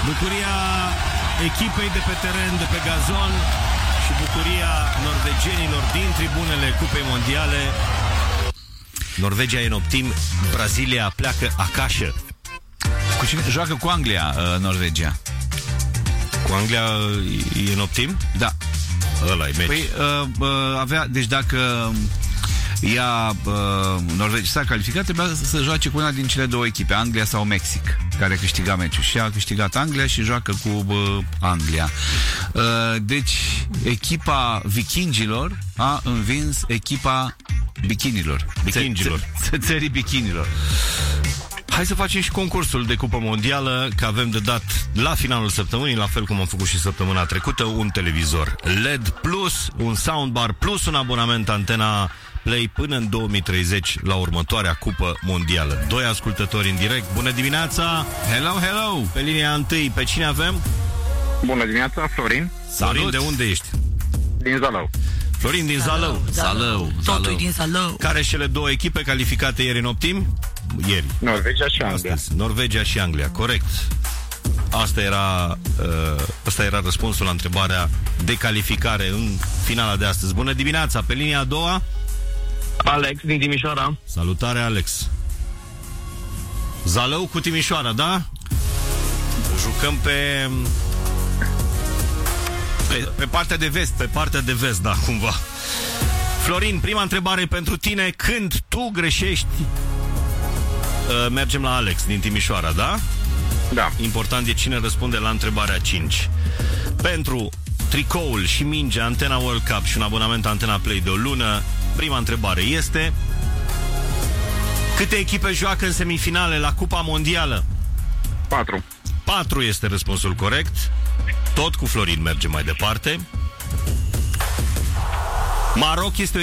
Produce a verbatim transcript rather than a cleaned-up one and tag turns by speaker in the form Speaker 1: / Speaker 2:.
Speaker 1: Bucuria echipei de pe teren, de pe gazon și bucuria norvegienilor din tribunele Cupei Mondiale. Norvegia e în optim, Brazilia pleacă acasă.
Speaker 2: Cu cine? Joacă cu Anglia, uh, Norvegia.
Speaker 1: Cu Anglia e în optim?
Speaker 2: Da.
Speaker 1: Ăla e meci.
Speaker 2: Păi uh, uh, avea, deci dacă ea, uh, Norvegia s-a calificat, trebuia să joace cu una din cele două echipe, Anglia sau Mexic, care câștiga meciul. Și a câștigat Anglia și joacă cu uh, Anglia. Uh, deci echipa vikingilor a învins echipa bikinilor.
Speaker 1: Bikingilor.
Speaker 2: Țării bikinilor.
Speaker 1: Hai să facem și concursul de Cupă Mondială, că avem de dat la finalul săptămânii, la fel cum am făcut și săptămâna trecută, un televizor L E D plus, un soundbar plus un abonament Antena Play până în două mii treizeci la următoarea Cupă Mondială. Doi ascultători în direct. Bună dimineața!
Speaker 2: Hello, hello!
Speaker 1: Pe linia întâi, pe cine avem?
Speaker 3: Bună dimineața, Florin.
Speaker 1: Salut! Florin, de unde ești?
Speaker 3: Din Zalău.
Speaker 1: Florin din Zalău.
Speaker 2: Zalău.
Speaker 4: Totul din Zalău.
Speaker 1: Care cele două echipe calificate ieri în optim? Ieri.
Speaker 3: Norvegia și Anglia.
Speaker 1: Astăzi. Norvegia și Anglia, corect. Asta era, uh, asta era răspunsul la întrebarea de calificare în finala de astăzi. Bună dimineața, pe linia a doua.
Speaker 3: Alex din Timișoara.
Speaker 1: Salutare, Alex. Zalău cu Timișoara, da? Jucăm pe... Pe, pe partea de vest. Pe partea de vest, da, cumva. Florin, prima întrebare pentru tine. Când tu greșești, uh, mergem la Alex din Timișoara, da?
Speaker 3: Da.
Speaker 1: Important e cine răspunde la întrebarea cinci. Pentru tricoul și mingea Antena World Cup și un abonament Antena Play de o lună, prima întrebare este: câte echipe joacă în semifinale la Cupa Mondială?
Speaker 3: Patru.
Speaker 1: Patru este răspunsul corect. Tot cu Florin mergem mai departe. Maroc este